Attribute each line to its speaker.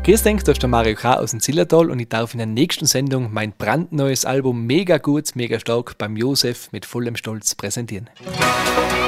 Speaker 1: Grüß dich, da ist der Mario K. aus dem Zillertal und ich darf in der nächsten Sendung mein brandneues Album Mega gut, mega stark beim Josef mit vollem Stolz präsentieren.